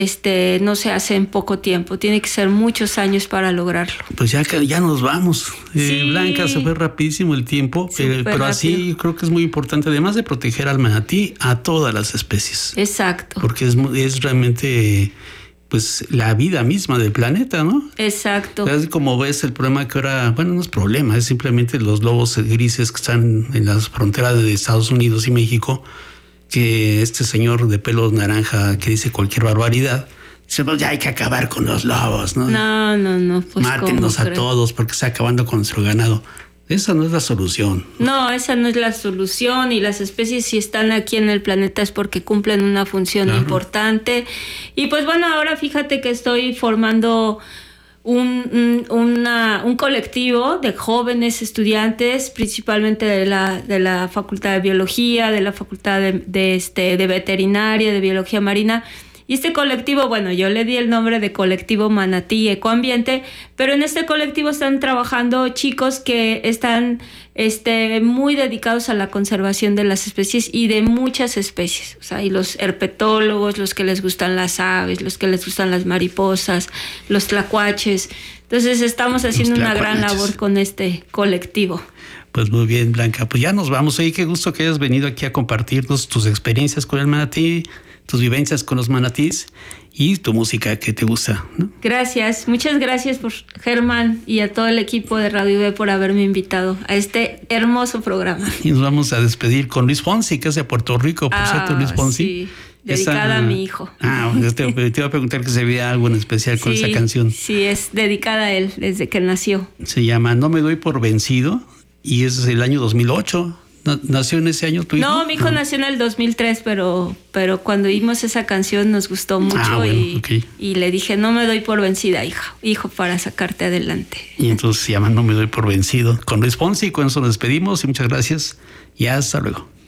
no se hace en poco tiempo, tiene que ser muchos años para lograrlo. Pues ya nos vamos. Sí. Blanca, se fue rapidísimo el tiempo, pero así creo que es muy importante, además de proteger al manatí, a todas las especies. Exacto. Porque es realmente pues la vida misma del planeta, ¿no? Exacto. Es como ves el problema que ahora, bueno, no es problema, es simplemente los lobos grises que están en las fronteras de Estados Unidos y México, que este señor de pelo naranja que dice cualquier barbaridad, dice, pues ya hay que acabar con los lobos, ¿no? No, pues mátennos a todos porque está acabando con nuestro ganado. Esa no es la solución. No, esa no es la solución, y las especies si están aquí en el planeta es porque cumplen una función importante. Y pues bueno, ahora fíjate que estoy formando un colectivo de jóvenes estudiantes, principalmente de la Facultad de Biología, de la Facultad de Veterinaria, de Biología Marina. Y este colectivo, bueno, yo le di el nombre de Colectivo Manatí Ecoambiente, pero en este colectivo están trabajando chicos que están muy dedicados a la conservación de las especies y de muchas especies. O sea, y los herpetólogos, los que les gustan las aves, los que les gustan las mariposas, los tlacuaches. Entonces estamos haciendo una gran labor con este colectivo. Pues muy bien, Blanca. Pues ya nos vamos. Oye, qué gusto que hayas venido aquí a compartirnos tus experiencias con el manatí, tus vivencias con los manatís y tu música que te gusta, ¿no? Gracias, muchas gracias por Germán y a todo el equipo de Radio V por haberme invitado a este hermoso programa. Y nos vamos a despedir con Luis Fonsi, que es de Puerto Rico, por cierto, Luis Fonsi. Sí, dedicada a mi hijo. Te iba a preguntar que se veía algo en especial con esa canción. Sí, es dedicada a él desde que nació. Se llama No me doy por vencido y es el año 2008. ¿Nació en ese año tu hijo? No, mi hijo nació en el 2003, pero cuando oímos esa canción nos gustó mucho y le dije, no me doy por vencida, hijo, para sacarte adelante. Y entonces se llama No me doy por vencido con Luis Fonsi. Con eso nos despedimos y muchas gracias y hasta luego.